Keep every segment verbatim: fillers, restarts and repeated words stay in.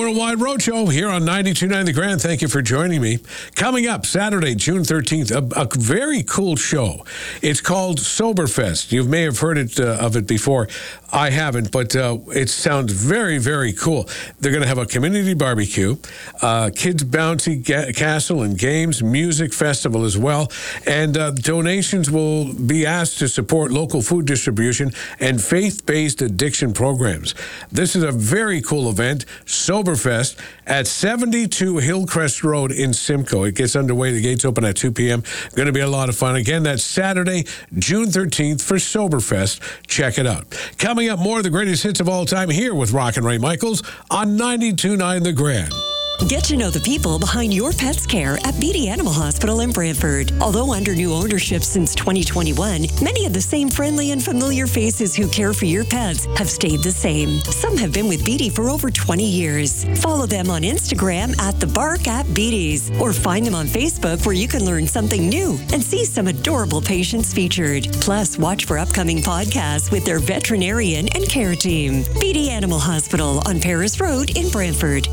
Worldwide Roadshow here on ninety-two point nine The Grand. Thank you for joining me. Coming up Saturday, June thirteenth, a, a very cool show. It's called Soberfest. You may have heard it uh, of it before. I haven't, but uh, it sounds very, very cool. They're going to have a community barbecue, uh, kids bouncy ga- castle and games, music festival as well, and uh, donations will be asked to support local food distribution and faith-based addiction programs. This is a very cool event, Soberfest, at seventy-two Hillcrest Road in Simcoe. It gets underway. The gates open at two p.m. Going to be a lot of fun. Again, that's Saturday, June thirteenth for Soberfest. Check it out. Coming up, more of the greatest hits of all time here with Rock and Ray Michaels on ninety-two point nine The Grand. Get to know the people behind your pet's care at Beatty Animal Hospital in Brantford. Although under new ownership since twenty twenty-one, many of the same friendly and familiar faces who care for your pets have stayed the same. Some have been with Beatty for over twenty years. Follow them on Instagram at The Bark at Beatty's, or find them on Facebook where you can learn something new and see some adorable patients featured. Plus, watch for upcoming podcasts with their veterinarian and care team. Beatty Animal Hospital on Paris Road in Brantford.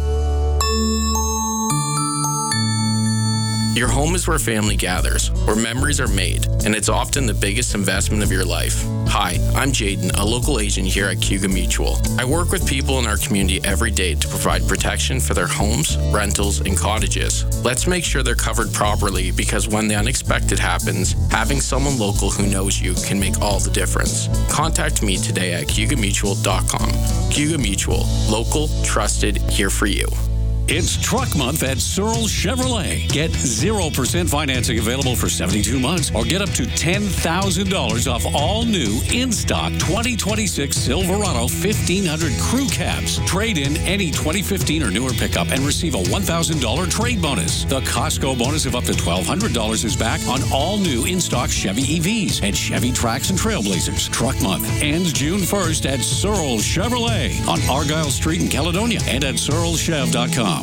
Your home is where family gathers, where memories are made, and it's often the biggest investment of your life. Hi, I'm Jaden, a local agent here at Cayuga Mutual. I work with people in our community every day to provide protection for their homes, rentals, and cottages. Let's make sure they're covered properly, because when the unexpected happens, having someone local who knows you can make all the difference. Contact me today at cayuga mutual dot com. Cayuga Mutual, local, trusted, here for you. It's Truck Month at Searle Chevrolet. Get zero percent financing available for seventy-two months, or get up to ten thousand dollars off all new in-stock twenty twenty-six Silverado fifteen hundred crew cabs. Trade in any twenty fifteen or newer pickup and receive a one thousand dollars trade bonus. The Costco bonus of up to twelve hundred dollars is back on all new in-stock Chevy E Vs and Chevy Trax and Trailblazers. Truck Month ends June first at Searle Chevrolet on Argyle Street in Caledonia and at searle chev dot com.